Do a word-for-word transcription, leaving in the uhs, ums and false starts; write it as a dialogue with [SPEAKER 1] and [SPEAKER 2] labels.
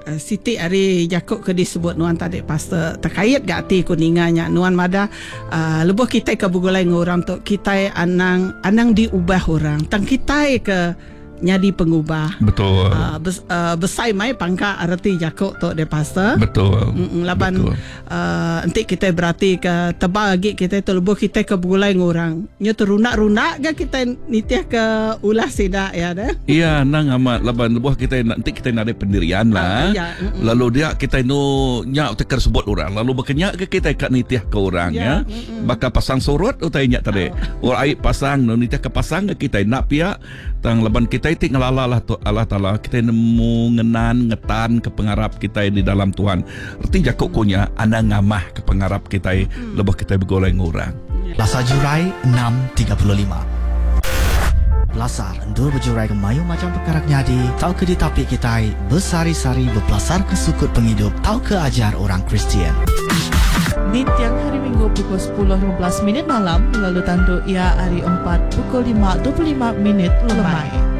[SPEAKER 1] uh, Siti Ari Jakub ke disebut Nuan tadi pastor terkait gak ti kuninganya Nuan Mada uh, lebuh kita ke bugulai ngorang tu kita anang anang diubah orang tang kita ke nyadi pengubah.
[SPEAKER 2] Betul.
[SPEAKER 1] Uh, bes, uh, besai mai pangka arti Jakub tu de pastor.
[SPEAKER 2] Betul.
[SPEAKER 1] Mm, laban uh, nanti kita berarti ke tebal lagi kita tu lebuh kita ke bugulai ngorang. Nya terunak-runak ke kita nitiah ke ulah sida ya dah.
[SPEAKER 2] Iya, nang amat laban lebuh kita nanti kita nak ada pendirian lah.
[SPEAKER 1] Uh, ya, mm, mm.
[SPEAKER 2] Lalu dia kita no nyak teker sebut orang. Lalu berkenyak ke kita kat nitiah ke orang ya.
[SPEAKER 1] Ya, mm, mm.
[SPEAKER 2] Bakal pasang surut utai nyak tadi.
[SPEAKER 1] Oh.
[SPEAKER 2] Orang aib pasang no nitiah ke pasang ke kita nak pihak tang laban kita ting ngalala lah tu Allah Taala kita nemu ngenan ngetan ke pengarap kita di dalam Tuhan. Erti Jakub kunya anda ngamah ke pengarap kita hmm. lebih kita bergoleng orang.
[SPEAKER 3] Lasar Jurai enam tiga puluh lima. Lasar endur berjurai ke mayu macam perkara nyadi. Tahu ke di tapi kita bersari-sari berpelasar ke sukut penghidup. Tahu ke ajar orang Kristian.
[SPEAKER 4] Di tiang hari Minggu pukul sepuluh lima belas minit malam lalu tanduk ia hari empat pukul lima dua puluh lima minit lemai.